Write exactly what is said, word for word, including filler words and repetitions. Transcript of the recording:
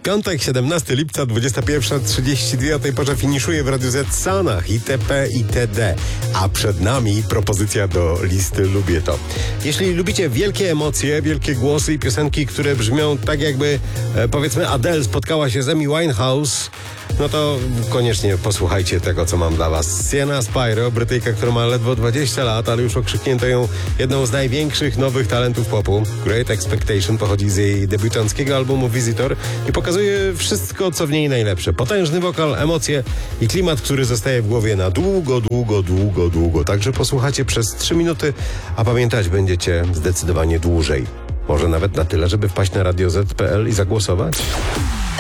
Piątek, siedemnastego lipca, dwudziesta pierwsza trzydzieści dwa. O tej porze finiszuje w Radiu Z Sanach itp. itd. A przed nami propozycja do listy Lubię to. Jeśli lubicie wielkie emocje, wielkie głosy i piosenki, które brzmią tak jakby, e, powiedzmy, Adele spotkała się z Amy Winehouse, no to koniecznie posłuchajcie tego, co mam dla was. Sienna Spyro, Brytyjka, która ma ledwo dwadzieścia lat, ale już okrzyknięto ją jedną z największych nowych talentów popu. Great Expectation pochodzi z jej debiutanckiego albumu Visitor i pokazuje wszystko, co w niej najlepsze. Potężny wokal, emocje i klimat, który zostaje w głowie na długo, długo, długo, długo. Także posłuchacie przez trzy minuty, a pamiętać będziecie zdecydowanie dłużej. Może nawet na tyle, żeby wpaść na radio zet kropka pe el i zagłosować?